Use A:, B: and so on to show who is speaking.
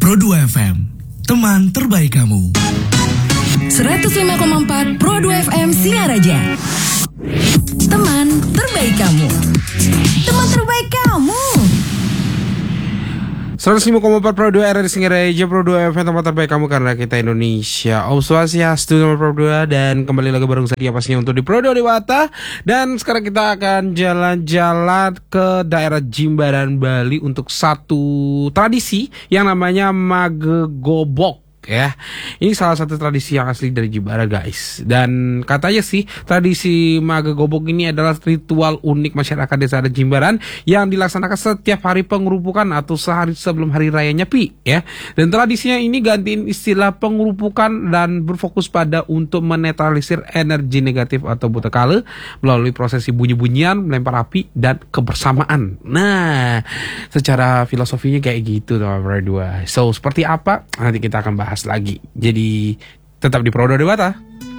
A: Pro 2 FM, teman terbaik kamu.
B: 105,4 Pro 2 FM Singaraja. Teman terbaik kamu. Teman terbaik kamu.
C: 105,4 Pro 2 RRI Singaraja, Pro 2 FM, tempat terbaik kamu karena kita Indonesia. Om Swastiastu, nama Pro 2, dan kembali lagi bareng saya pastinya untuk di Pro 2 Dewata. Dan sekarang kita akan jalan-jalan ke daerah Jimbaran, Bali untuk satu tradisi yang namanya Magegobok. Ya, ini salah satu tradisi yang asli dari Jimbaran, guys. Dan katanya sih tradisi Magegobok ini adalah ritual unik masyarakat desa adat Jimbaran yang dilaksanakan setiap hari pengerupukan atau sehari sebelum hari raya Nyepi, ya. Dan tradisinya ini gantiin istilah pengerupukan dan berfokus pada untuk menetralisir energi negatif atau buta kala melalui prosesi bunyi-bunyian, melempar api dan kebersamaan. Nah, secara filosofinya kayak gitu tuh, berdua. So, seperti apa? Nanti kita akan bahas lagi. Jadi tetap di Pro 2 Dewata.